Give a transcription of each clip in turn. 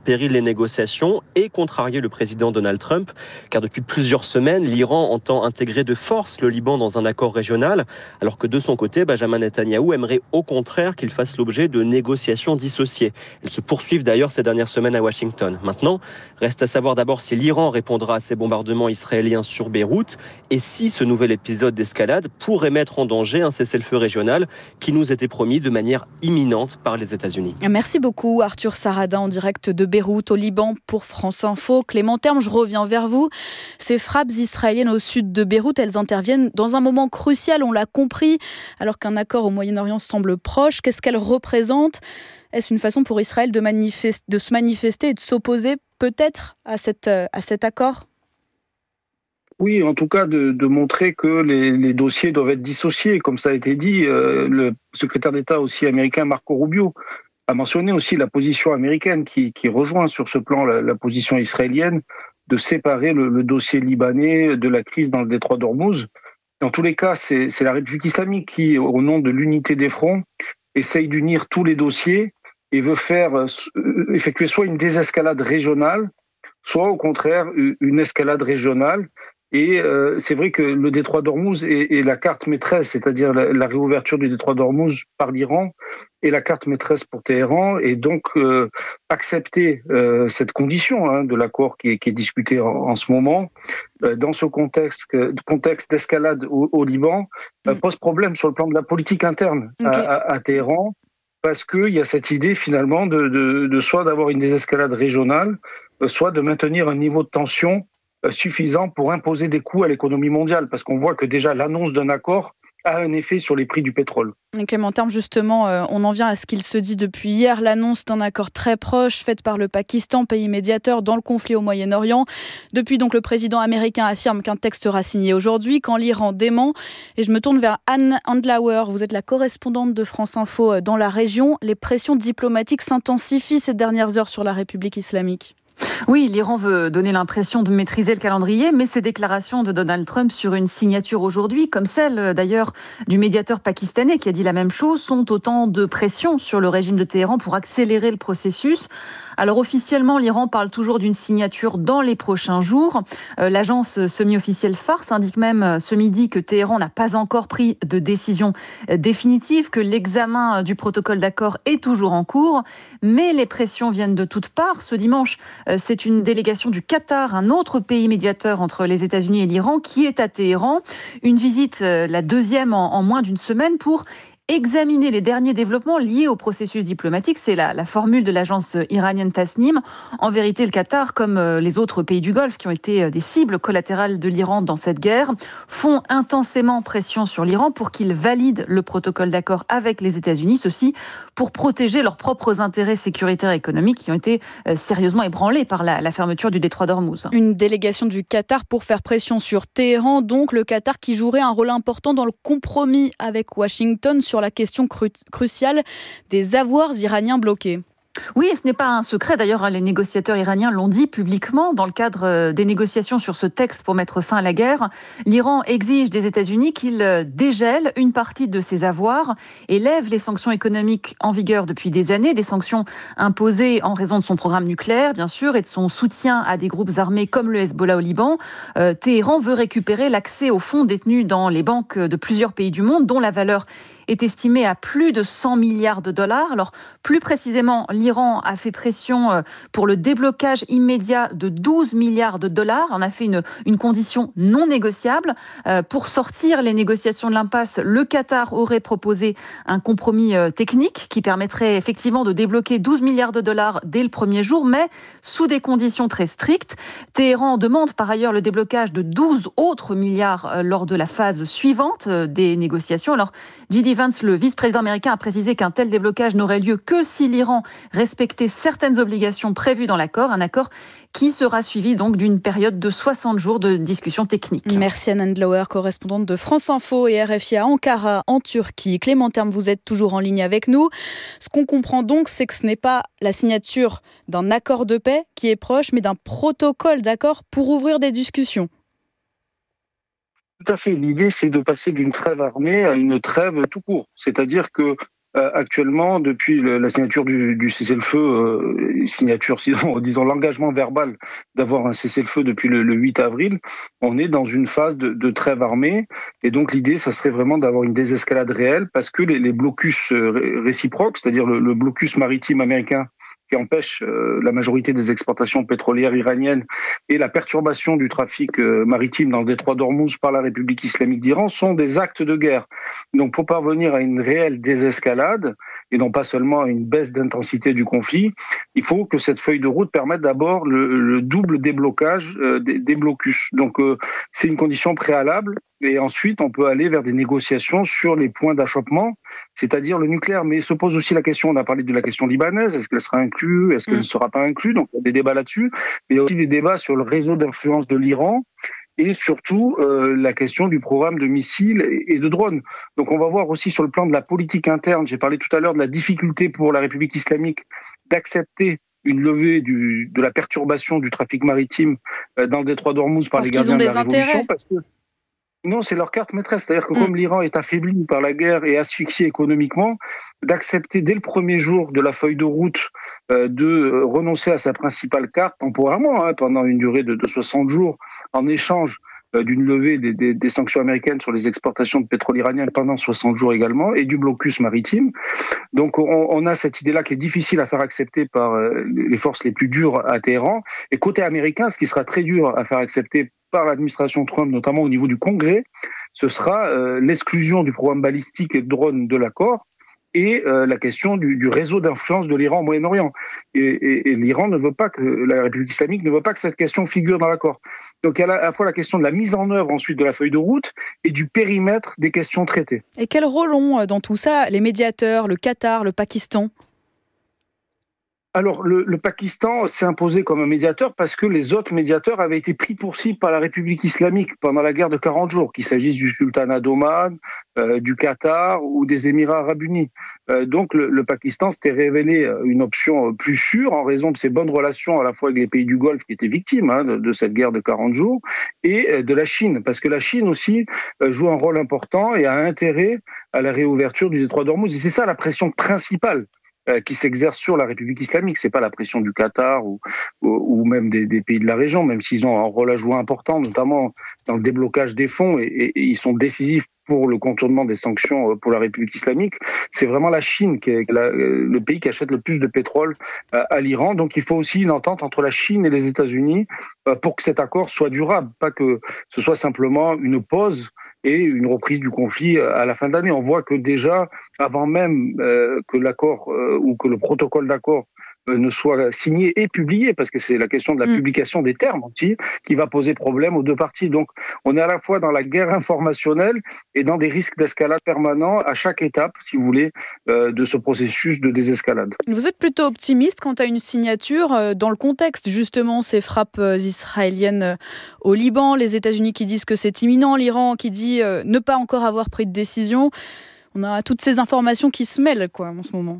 péril les négociations et contrarier le président Donald Trump, car depuis plusieurs semaines, l'Iran entend intégrer de force le Liban dans un accord régional, alors que de son côté, Benjamin Netanyahou aimerait au contraire qu'il fasse l'objet de négociations dissociées. Elles se poursuivent d'ailleurs ces dernières semaines à Washington. Maintenant, reste à savoir d'abord si l'Iran répondra à ces bombardements israéliens sur Beyrouth et si ce nouvel épisode d'escalade pourrait mettre en danger un cessez-le-feu régional qui nous était promis de manière imminente par les États-Unis. Merci beaucoup Arthur Saradin en direct de Beyrouth au Liban pour France Info. Clément Terme, je reviens vers vous. Ces frappes israéliennes au sud de Beyrouth, elles interviennent dans un moment crucial, on l'a compris, alors qu'un accord au Moyen-Orient semble proche. Qu'est-ce qu'elles représentent ? Est-ce une façon pour Israël de se manifester et de s'opposer peut-être à cet accord ? Oui, en tout cas de montrer que les dossiers doivent être dissociés. Comme ça a été dit, le secrétaire d'État aussi américain Marco Rubio a mentionné aussi la position américaine qui rejoint sur ce plan la position israélienne de séparer le dossier libanais de la crise dans le détroit d'Ormuz. Dans tous les cas, c'est la République islamique qui, au nom de l'unité des fronts, essaye d'unir tous les dossiers et veut effectuer soit une désescalade régionale, soit au contraire une escalade régionale. Et c'est vrai que le détroit d'Ormuz est la carte maîtresse, c'est-à-dire la réouverture du détroit d'Ormuz par l'Iran est la carte maîtresse pour Téhéran. Et donc accepter cette condition de l'accord qui est discuté en ce moment, dans ce contexte d'escalade au Liban, pose problème sur le plan de la politique interne à Téhéran. Parce qu'il y a cette idée finalement de soit d'avoir une désescalade régionale, soit de maintenir un niveau de tension suffisant pour imposer des coûts à l'économie mondiale. Parce qu'on voit que déjà l'annonce d'un accord a un effet sur les prix du pétrole. Clément Terme, justement, on en vient à ce qu'il se dit depuis hier, l'annonce d'un accord très proche faite par le Pakistan, pays médiateur dans le conflit au Moyen-Orient. Depuis, donc, le président américain affirme qu'un texte sera signé aujourd'hui, quand l'Iran dément. Et je me tourne vers Anne Handlauer. Vous êtes la correspondante de France Info dans la région. Les pressions diplomatiques s'intensifient ces dernières heures sur la République islamique. Oui, l'Iran veut donner l'impression de maîtriser le calendrier, mais ces déclarations de Donald Trump sur une signature aujourd'hui, comme celle d'ailleurs du médiateur pakistanais qui a dit la même chose, sont autant de pression sur le régime de Téhéran pour accélérer le processus. Alors officiellement, l'Iran parle toujours d'une signature dans les prochains jours. L'agence semi-officielle Fars indique même ce midi que Téhéran n'a pas encore pris de décision définitive, que l'examen du protocole d'accord est toujours en cours. Mais les pressions viennent de toutes parts. Ce dimanche, c'est une délégation du Qatar, un autre pays médiateur entre les États-Unis et l'Iran, qui est à Téhéran. Une visite, la deuxième en moins d'une semaine, pour examiner les derniers développements liés au processus diplomatique. C'est la formule de l'agence iranienne Tasnim. En vérité, le Qatar, comme les autres pays du Golfe qui ont été des cibles collatérales de l'Iran dans cette guerre, font intensément pression sur l'Iran pour qu'il valide le protocole d'accord avec les États-Unis, ceci pour protéger leurs propres intérêts sécuritaires et économiques qui ont été sérieusement ébranlés par la fermeture du détroit d'Ormuz. Une délégation du Qatar pour faire pression sur Téhéran, donc le Qatar qui jouerait un rôle important dans le compromis avec Washington sur la question cruciale des avoirs iraniens bloqués. Oui, et ce n'est pas un secret. D'ailleurs, les négociateurs iraniens l'ont dit publiquement dans le cadre des négociations sur ce texte pour mettre fin à la guerre. L'Iran exige des États-Unis qu'ils dégèlent une partie de ses avoirs et lèvent les sanctions économiques en vigueur depuis des années, des sanctions imposées en raison de son programme nucléaire, bien sûr, et de son soutien à des groupes armés comme le Hezbollah au Liban. Téhéran veut récupérer l'accès aux fonds détenus dans les banques de plusieurs pays du monde, dont la valeur est estimé à plus de 100 milliards de dollars. Alors, plus précisément, l'Iran a fait pression pour le déblocage immédiat de 12 milliards de dollars. On a fait une condition non négociable. Pour sortir les négociations de l'impasse, le Qatar aurait proposé un compromis technique qui permettrait effectivement de débloquer 12 milliards de dollars dès le premier jour, mais sous des conditions très strictes. Téhéran demande par ailleurs le déblocage de 12 autres milliards lors de la phase suivante des négociations. Alors, J.D. Vance, le vice-président américain, a précisé qu'un tel déblocage n'aurait lieu que si l'Iran respectait certaines obligations prévues dans l'accord, un accord qui sera suivi donc d'une période de 60 jours de discussions techniques. Merci Anne Handlauer, correspondante de France Info et RFI à Ankara, en Turquie. Clément Terme, vous êtes toujours en ligne avec nous. Ce qu'on comprend donc, c'est que ce n'est pas la signature d'un accord de paix qui est proche, mais d'un protocole d'accord pour ouvrir des discussions. Tout à fait. L'idée, c'est de passer d'une trêve armée à une trêve tout court. C'est-à-dire que actuellement, depuis la signature du cessez-le-feu, disons l'engagement verbal d'avoir un cessez-le-feu depuis le 8 avril, on est dans une phase de trêve armée. Et donc l'idée, ça serait vraiment d'avoir une désescalade réelle, parce que les blocus réciproques, c'est-à-dire le blocus maritime américain qui empêche la majorité des exportations pétrolières iraniennes et la perturbation du trafic maritime dans le détroit d'Ormuz par la République islamique d'Iran sont des actes de guerre. Donc pour parvenir à une réelle désescalade, et non pas seulement à une baisse d'intensité du conflit, il faut que cette feuille de route permette d'abord le double déblocage des blocus. Donc c'est une condition préalable, et ensuite on peut aller vers des négociations sur les points d'achoppement, c'est-à-dire le nucléaire. Mais se pose aussi la question, on a parlé de la question libanaise, est-ce qu'elle sera inclue, est-ce qu'elle ne sera pas inclue? Donc il y a des débats là-dessus, mais il y a aussi des débats sur le réseau d'influence de l'Iran, et surtout la question du programme de missiles et de drones. Donc on va voir aussi sur le plan de la politique interne, j'ai parlé tout à l'heure de la difficulté pour la République islamique d'accepter une levée de la perturbation du trafic maritime dans le détroit d'Ormuz par les gardiens de la Révolution, parce que non, c'est leur carte maîtresse. C'est-à-dire que comme l'Iran est affaibli par la guerre et asphyxié économiquement, d'accepter dès le premier jour de la feuille de route de renoncer à sa principale carte temporairement, pendant une durée de 60 jours, en échange d'une levée des sanctions américaines sur les exportations de pétrole iranien pendant 60 jours également, et du blocus maritime. Donc on a cette idée-là qui est difficile à faire accepter par les forces les plus dures à Téhéran. Et côté américain, ce qui sera très dur à faire accepter par l'administration Trump, notamment au niveau du Congrès, ce sera l'exclusion du programme balistique et de drones de l'accord, et la question du réseau d'influence de l'Iran au Moyen-Orient. Et l'Iran ne veut pas que, la République islamique ne veut pas que cette question figure dans l'accord. Donc il y a à la fois la question de la mise en œuvre ensuite de la feuille de route et du périmètre des questions traitées. Et quel rôle ont dans tout ça les médiateurs, le Qatar, le Pakistan ? Alors, le Pakistan s'est imposé comme un médiateur parce que les autres médiateurs avaient été pris pour cible par la République islamique pendant la guerre de 40 jours, qu'il s'agisse du sultanat d'Oman, du Qatar ou des Émirats arabes unis. Donc, le Pakistan s'était révélé une option plus sûre en raison de ses bonnes relations à la fois avec les pays du Golfe qui étaient victimes de cette guerre de 40 jours, et de la Chine, parce que la Chine aussi joue un rôle important et a intérêt à la réouverture du détroit d'Ormuz. Et c'est ça la pression principale qui s'exerce sur la République islamique. C'est pas la pression du Qatar ou même des pays de la région, même s'ils ont un rôle à jouer important, notamment dans le déblocage des fonds, et ils sont décisifs pour le contournement des sanctions pour la République islamique. C'est vraiment la Chine qui est le pays qui achète le plus de pétrole à l'Iran. Donc il faut aussi une entente entre la Chine et les États-Unis pour que cet accord soit durable, pas que ce soit simplement une pause et une reprise du conflit à la fin de l'année. On voit que déjà, avant même que l'accord ou que le protocole d'accord ne soit signé et publié, parce que c'est la question de la publication des termes aussi qui va poser problème aux deux parties. Donc on est à la fois dans la guerre informationnelle et dans des risques d'escalade permanents à chaque étape, si vous voulez, de ce processus de désescalade. Vous êtes plutôt optimiste quant à une signature dans le contexte, justement, ces frappes israéliennes au Liban, les États-Unis qui disent que c'est imminent, l'Iran qui dit ne pas encore avoir pris de décision. On a toutes ces informations qui se mêlent en ce moment.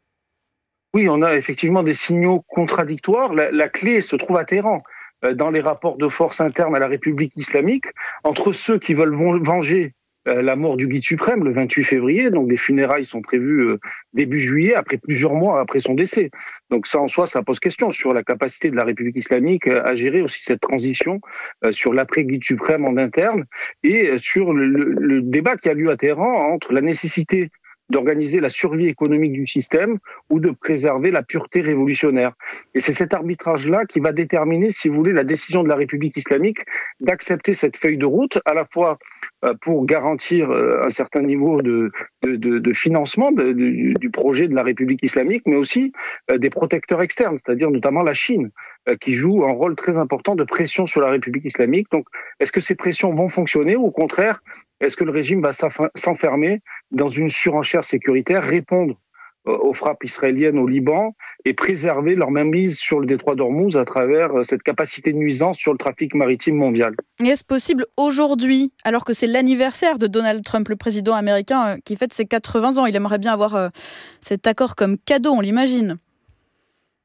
Oui, on a effectivement des signaux contradictoires. La clé se trouve à Téhéran, dans les rapports de force internes à la République islamique, entre ceux qui veulent venger la mort du guide suprême le 28 février, donc les funérailles sont prévues début juillet, après plusieurs mois après son décès. Donc ça en soi, ça pose question sur la capacité de la République islamique à gérer aussi cette transition sur l'après-guide suprême en interne, et sur le débat qui a lieu à Téhéran entre la nécessité d'organiser la survie économique du système ou de préserver la pureté révolutionnaire. Et c'est cet arbitrage-là qui va déterminer, si vous voulez, la décision de la République islamique d'accepter cette feuille de route, à la fois pour garantir un certain niveau de financement du projet de la République islamique, mais aussi des protecteurs externes, c'est-à-dire notamment la Chine, qui joue un rôle très important de pression sur la République islamique. Donc, est-ce que ces pressions vont fonctionner, ou au contraire, est-ce que le régime va s'enfermer dans une surenchère sécuritaire, répondre aux frappes israéliennes au Liban et préserver leur mainmise sur le détroit d'Ormuz à travers cette capacité de nuisance sur le trafic maritime mondial? Et est-ce possible aujourd'hui, alors que c'est l'anniversaire de Donald Trump, le président américain qui fête ses 80 ans, il aimerait bien avoir cet accord comme cadeau, on l'imagine?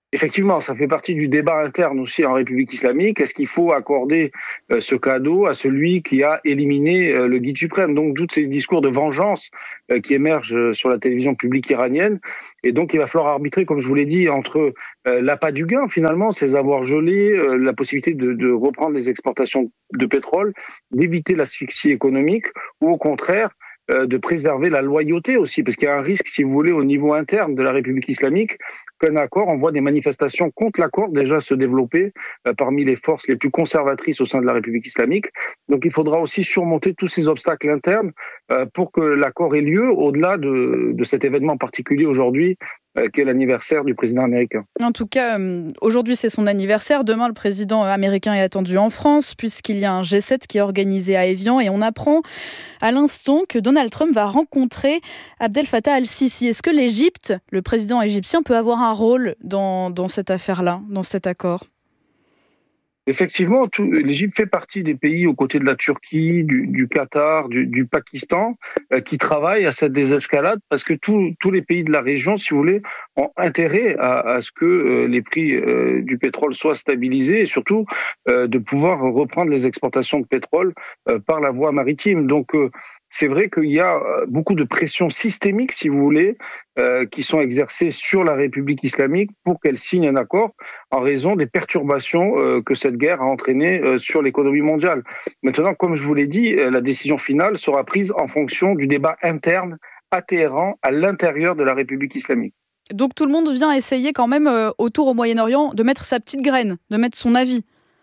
Effectivement, ça fait partie du débat interne aussi en République islamique. Est-ce qu'il faut accorder ce cadeau à celui qui a éliminé le guide suprême? Donc, tous ces discours de vengeance qui émergent sur la télévision publique iranienne. Et donc, il va falloir arbitrer, comme je vous l'ai dit, entre l'appât du gain, finalement, ces avoirs gelés, la possibilité de reprendre les exportations de pétrole, d'éviter l'asphyxie économique, ou au contraire, de préserver la loyauté aussi, parce qu'il y a un risque, si vous voulez, au niveau interne de la République islamique, qu'un accord, on voit des manifestations contre l'accord déjà se développer parmi les forces les plus conservatrices au sein de la République islamique. Donc il faudra aussi surmonter tous ces obstacles internes pour que l'accord ait lieu au-delà de cet événement particulier aujourd'hui, qui est l'anniversaire du président américain. En tout cas, aujourd'hui c'est son anniversaire. Demain, le président américain est attendu en France, puisqu'il y a un G7 qui est organisé à Évian. Et on apprend à l'instant que Donald Trump va rencontrer Abdel Fattah al-Sisi. Est-ce que l'Égypte, le président égyptien, peut avoir un rôle dans cette affaire-là, dans cet accord ? Effectivement, l'Égypte fait partie des pays aux côtés de la Turquie, du Qatar, du Pakistan, qui travaillent à cette désescalade, parce que tous les pays de la région, si vous voulez, ont intérêt à ce que les prix du pétrole soient stabilisés et surtout de pouvoir reprendre les exportations de pétrole par la voie maritime. Donc c'est vrai qu'il y a beaucoup de pressions systémiques, si vous voulez, qui sont exercées sur la République islamique pour qu'elle signe un accord en raison des perturbations que cette guerre a entraîné sur l'économie mondiale. Maintenant, comme je vous l'ai dit, la décision finale sera prise en fonction du débat interne à Téhéran, à l'intérieur de la République islamique. Donc tout le monde vient essayer quand même, autour au Moyen-Orient, de mettre sa petite graine, de mettre son avis.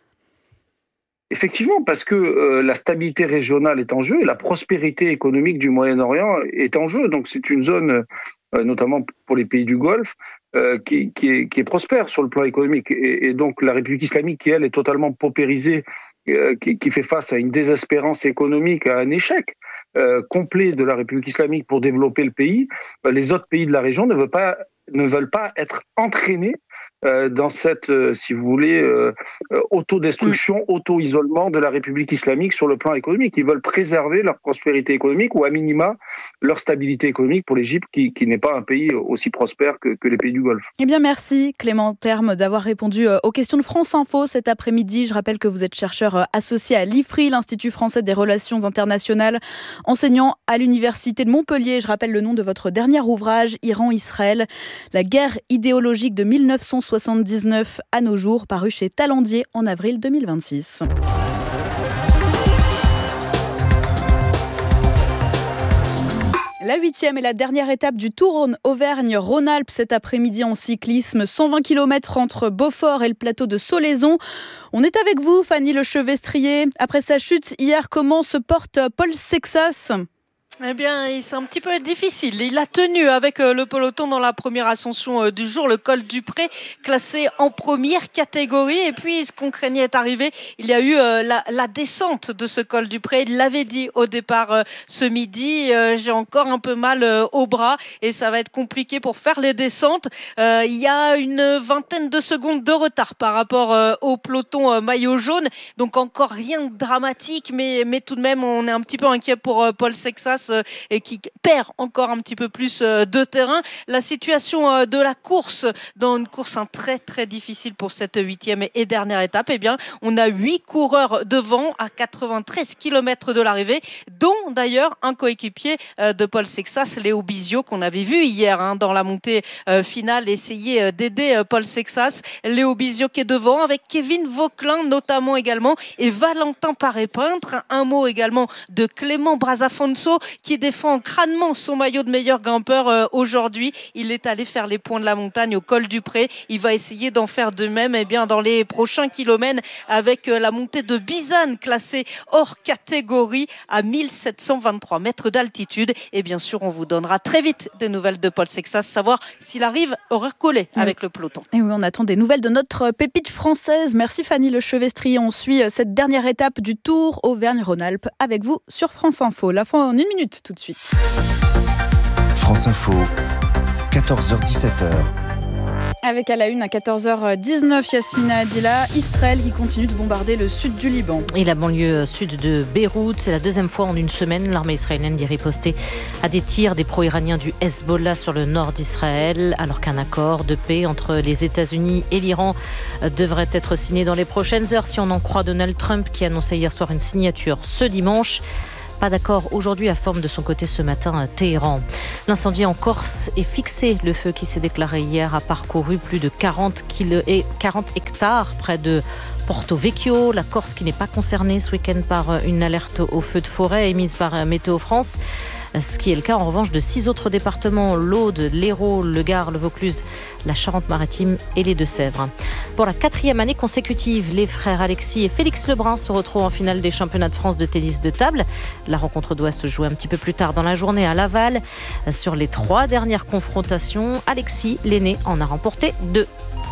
Effectivement, parce que la stabilité régionale est en jeu et la prospérité économique du Moyen-Orient est en jeu. Donc c'est une zone, notamment pour les pays du Golfe, qui est prospère sur le plan économique. Et donc la République islamique, qui elle est totalement paupérisée, qui fait face à une désespérance économique, à un échec complet de la République islamique pour développer le pays, les autres pays de la région ne veulent pas être entraînés dans cette, si vous voulez, autodestruction, auto-isolement de la République islamique sur le plan économique. Ils veulent préserver leur prospérité économique ou à minima leur stabilité économique pour l'Égypte, qui n'est pas un pays aussi prospère que les pays du Golfe. Eh bien merci Clément Terme d'avoir répondu aux questions de France Info cet après-midi. Je rappelle que vous êtes chercheur associé à l'IFRI, l'Institut français des relations internationales, enseignant à l'Université de Montpellier. Je rappelle le nom de votre dernier ouvrage, Iran-Israël, la guerre idéologique de 1979 à nos jours, paru chez Talendier en avril 2026. La 8e et la dernière étape du Tour Auvergne-Rhône-Alpes cet après-midi en cyclisme. 120 km entre Beaufort et le plateau de Solaison. On est avec vous, Fanny Lechevestrier. Après sa chute hier, comment se porte Paul Sexas ? Eh bien, c'est un petit peu difficile. Il a tenu avec le peloton dans la première ascension du jour, le col du Pré, classé en première catégorie. Et puis, ce qu'on craignait est arrivé. Il y a eu la descente de ce col du Pré. Il l'avait dit au départ ce midi. J'ai encore un peu mal au bras et ça va être compliqué pour faire les descentes. Il y a une vingtaine de secondes de retard par rapport au peloton maillot jaune. Donc, encore rien de dramatique, mais tout de même, on est un petit peu inquiet pour Paul Sexas, et qui perd encore un petit peu plus de terrain. La situation de la course, dans une course très très difficile pour cette 8e et dernière étape, eh bien, on a 8 coureurs devant à 93 km de l'arrivée, dont d'ailleurs un coéquipier de Paul Sexas, Léo Bizio, qu'on avait vu hier dans la montée finale, essayer d'aider Paul Sexas. Léo Bizio qui est devant avec Kevin Vauquelin notamment également et Valentin Paré-Peintre. Un mot également de Clément Brazafonso qui défend crânement son maillot de meilleur grimpeur aujourd'hui. Il est allé faire les points de la montagne au col du Pré. Il va essayer d'en faire de même dans les prochains kilomètres avec la montée de Bizane classée hors catégorie à 1723 mètres d'altitude. Et bien sûr, on vous donnera très vite des nouvelles de Paul Sexas, savoir s'il arrive à recoller avec le peloton. Et oui, on attend des nouvelles de notre pépite française. Merci Fanny Lechevestrier. On suit cette dernière étape du Tour Auvergne-Rhône-Alpes avec vous sur France Info. La fin en 1 minute. Tout de suite. France Info, 14h-17h. Avec à la une à 14h19, Yasmina Adila, Israël qui continue de bombarder le sud du Liban. Et la banlieue sud de Beyrouth, c'est la deuxième fois en une semaine. L'armée israélienne dit riposter à des tirs des pro-iraniens du Hezbollah sur le nord d'Israël, alors qu'un accord de paix entre les États-Unis et l'Iran devrait être signé dans les prochaines heures, si on en croit Donald Trump, qui annonçait hier soir une signature ce dimanche. Pas d'accord aujourd'hui, informe de son côté ce matin Téhéran. L'incendie en Corse est fixé. Le feu qui s'est déclaré hier a parcouru plus de 40 hectares près de Porto Vecchio. La Corse qui n'est pas concernée ce week-end par une alerte au feu de forêt émise par Météo France. Ce qui est le cas en revanche de 6 autres départements, l'Aude, l'Hérault, le Gard, le Vaucluse, la Charente-Maritime et les Deux-Sèvres. Pour la 4e année consécutive, les frères Alexis et Félix Lebrun se retrouvent en finale des championnats de France de tennis de table. La rencontre doit se jouer un petit peu plus tard dans la journée à Laval. Sur les 3 dernières confrontations, Alexis, l'aîné, en a remporté 2.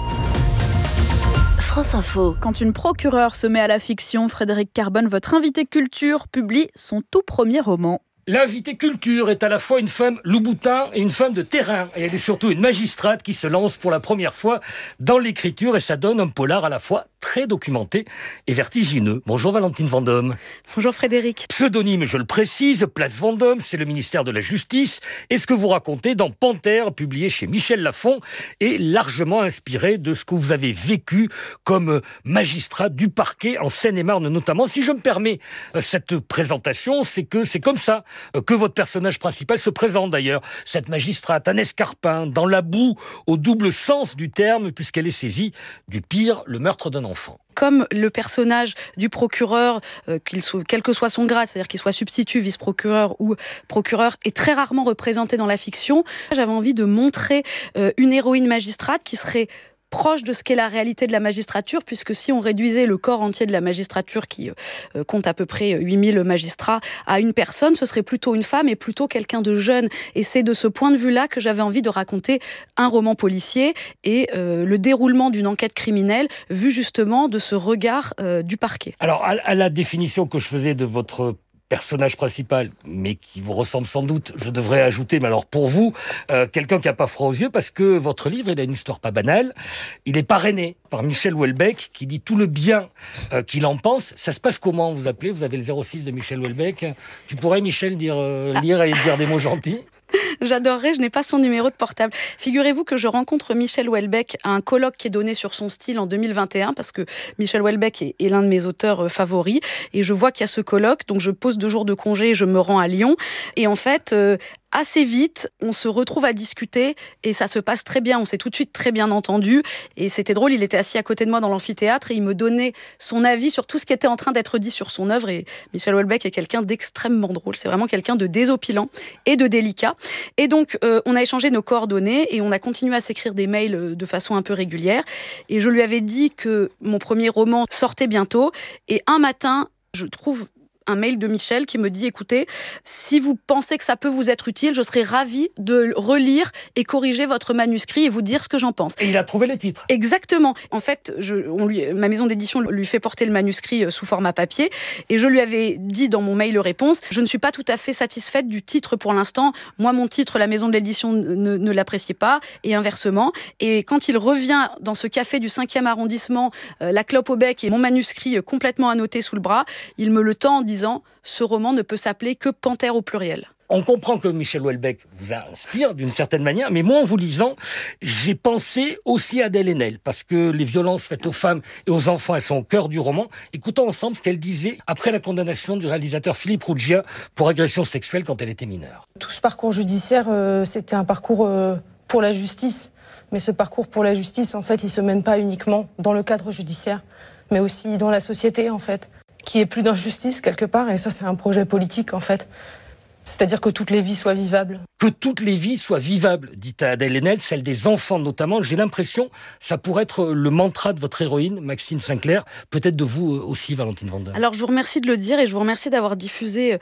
France Info. Quand une procureure se met à la fiction, Frédéric Carbone, votre invité culture, publie son tout premier roman. L'invité culture est à la fois une femme Louboutin et une femme de terrain. Et elle est surtout une magistrate qui se lance pour la première fois dans l'écriture et ça donne un polar à la fois très documenté et vertigineux. Bonjour Valentine Vendôme. Bonjour Frédéric. Pseudonyme, je le précise, Place Vendôme, c'est le ministère de la Justice. Et ce que vous racontez dans Panthère, publié chez Michel Lafon, est largement inspiré de ce que vous avez vécu comme magistrat du parquet en Seine-et-Marne notamment. Si je me permets cette présentation, c'est que c'est comme ça que votre personnage principal se présente d'ailleurs. Cette magistrate, Anne Escarpin, dans la boue au double sens du terme, puisqu'elle est saisie du pire, le meurtre d'un enfant. Comme le personnage du procureur, quel que soit son grade, c'est-à-dire qu'il soit substitut, vice-procureur ou procureur, est très rarement représenté dans la fiction, j'avais envie de montrer une héroïne magistrate qui serait proche de ce qu'est la réalité de la magistrature, puisque si on réduisait le corps entier de la magistrature, qui compte à peu près 8000 magistrats, à une personne, ce serait plutôt une femme et plutôt quelqu'un de jeune. Et c'est de ce point de vue-là que j'avais envie de raconter un roman policier et le déroulement d'une enquête criminelle, vu justement de ce regard du parquet. Alors, à la définition que je faisais de votre personnage principal, mais qui vous ressemble sans doute, je devrais ajouter, mais alors pour vous, quelqu'un qui n'a pas froid aux yeux, parce que votre livre, il a une histoire pas banale. Il est parrainé par Michel Houellebecq, qui dit tout le bien qu'il en pense. Ça se passe comment, vous appelez? Vous avez le 06 de Michel Houellebecq. Tu pourrais, Michel, lire et dire des mots gentils? J'adorerais, je n'ai pas son numéro de portable. Figurez-vous que je rencontre Michel Houellebecq à un colloque qui est donné sur son style en 2021, parce que Michel Houellebecq est l'un de mes auteurs favoris, et je vois qu'il y a ce colloque, donc je pose 2 jours de congé et je me rends à Lyon. Et en fait, assez vite, on se retrouve à discuter et ça se passe très bien. On s'est tout de suite très bien entendu et c'était drôle. Il était assis à côté de moi dans l'amphithéâtre et il me donnait son avis sur tout ce qui était en train d'être dit sur son œuvre. Et Michel Houellebecq est quelqu'un d'extrêmement drôle. C'est vraiment quelqu'un de désopilant et de délicat. Et donc, on a échangé nos coordonnées et on a continué à s'écrire des mails de façon un peu régulière. Et je lui avais dit que mon premier roman sortait bientôt. Et un matin, je trouve un mail de Michel qui me dit « Écoutez, si vous pensez que ça peut vous être utile, je serais ravie de relire et corriger votre manuscrit et vous dire ce que j'en pense. » Et il a trouvé les titres. Exactement. En fait, ma maison d'édition lui fait porter le manuscrit sous format papier et je lui avais dit dans mon mail réponse « Je ne suis pas tout à fait satisfaite du titre pour l'instant. Moi, mon titre, la maison de l'édition ne l'appréciait pas et inversement. » Et quand il revient dans ce café du 5e arrondissement, la clope au bec et mon manuscrit complètement annoté sous le bras, il me le tend en disant « Ce roman ne peut s'appeler que Panthère au pluriel ». On comprend que Michel Houellebecq vous inspire d'une certaine manière, mais moi, en vous lisant, j'ai pensé aussi à Adèle Haenel, parce que les violences faites aux femmes et aux enfants, elles sont au cœur du roman. Écoutons ensemble ce qu'elle disait après la condamnation du réalisateur Philippe Ruggia pour agression sexuelle quand elle était mineure. Tout ce parcours judiciaire, c'était un parcours pour la justice. Mais ce parcours pour la justice, en fait, il se mène pas uniquement dans le cadre judiciaire, mais aussi dans la société, en fait, qui est plus d'injustice quelque part, et ça c'est un projet politique en fait. C'est-à-dire que toutes les vies soient vivables. Que toutes les vies soient vivables, dit Adèle Haenel, celle des enfants notamment. J'ai l'impression, ça pourrait être le mantra de votre héroïne, Maxime Sinclair, peut-être de vous aussi, Valentine Vendôme. Alors je vous remercie de le dire et je vous remercie d'avoir diffusé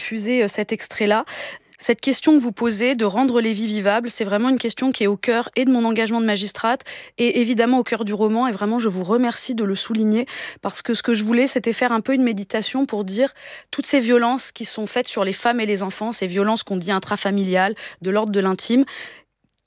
cet extrait-là. Cette question que vous posez de rendre les vies vivables, c'est vraiment une question qui est au cœur et de mon engagement de magistrate et évidemment au cœur du roman. Et vraiment, je vous remercie de le souligner parce que ce que je voulais, c'était faire un peu une méditation pour dire toutes ces violences qui sont faites sur les femmes et les enfants, ces violences qu'on dit intrafamiliales, de l'ordre de l'intime,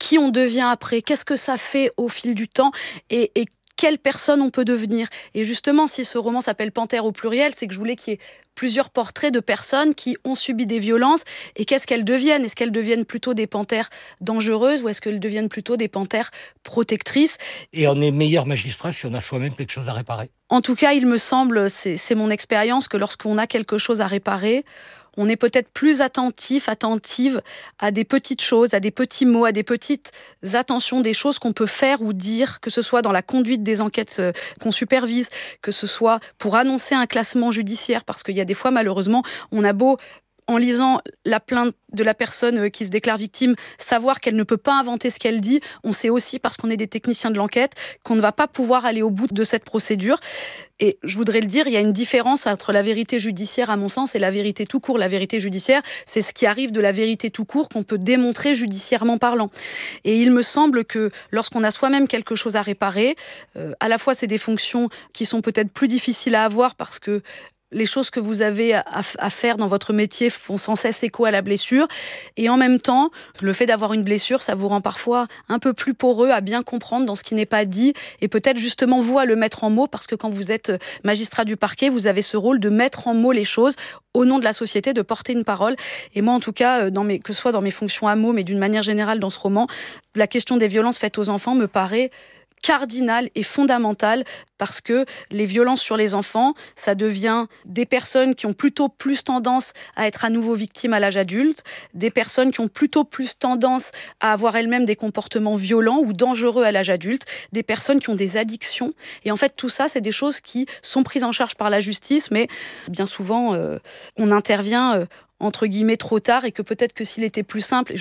qui on devient après, qu'est-ce que ça fait au fil du temps et quelle personne on peut devenir. Et justement, si ce roman s'appelle Panthère au pluriel, c'est que je voulais qu'il y ait plusieurs portraits de personnes qui ont subi des violences et qu'est-ce qu'elles deviennent. Est-ce qu'elles deviennent plutôt des panthères dangereuses ou est-ce qu'elles deviennent plutôt des panthères protectrices? Et on est meilleur magistrat si on a soi-même quelque chose à réparer. En tout cas, il me semble, c'est mon expérience, que lorsqu'on a quelque chose à réparer, on est peut-être plus attentive à des petites choses, à des petits mots, à des petites attentions, des choses qu'on peut faire ou dire, que ce soit dans la conduite des enquêtes qu'on supervise, que ce soit pour annoncer un classement judiciaire, parce qu'il y a des fois, malheureusement, on a beau, en lisant la plainte de la personne qui se déclare victime, savoir qu'elle ne peut pas inventer ce qu'elle dit, on sait aussi, parce qu'on est des techniciens de l'enquête, qu'on ne va pas pouvoir aller au bout de cette procédure. Et je voudrais le dire, il y a une différence entre la vérité judiciaire, à mon sens, et la vérité tout court. La vérité judiciaire, c'est ce qui arrive de la vérité tout court qu'on peut démontrer judiciairement parlant. Et il me semble que lorsqu'on a soi-même quelque chose à réparer, à la fois c'est des fonctions qui sont peut-être plus difficiles à avoir parce que les choses que vous avez à faire dans votre métier font sans cesse écho à la blessure. Et en même temps, le fait d'avoir une blessure, ça vous rend parfois un peu plus poreux à bien comprendre dans ce qui n'est pas dit et peut-être justement vous à le mettre en mots parce que quand vous êtes magistrat du parquet, vous avez ce rôle de mettre en mots les choses au nom de la société, de porter une parole. Et moi, en tout cas, que ce soit dans mes fonctions à mots, mais d'une manière générale dans ce roman, la question des violences faites aux enfants me paraît cardinal et fondamental parce que les violences sur les enfants, ça devient des personnes qui ont plutôt plus tendance à être à nouveau victimes à l'âge adulte, des personnes qui ont plutôt plus tendance à avoir elles-mêmes des comportements violents ou dangereux à l'âge adulte, des personnes qui ont des addictions. Et en fait, tout ça, c'est des choses qui sont prises en charge par la justice, mais bien souvent, on intervient entre guillemets trop tard et que peut-être que s'il était plus simple,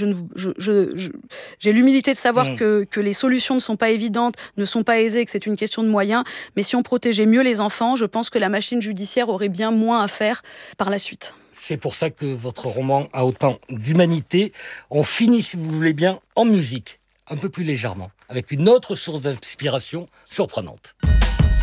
j'ai l'humilité de savoir que les solutions ne sont pas évidentes, ne sont pas aisées, que c'est une question de moyens, mais si on protégeait mieux les enfants, je pense que la machine judiciaire aurait bien moins à faire par la suite. C'est pour ça que votre roman a autant d'humanité. On finit, si vous voulez bien, en musique, un peu plus légèrement, avec une autre source d'inspiration surprenante.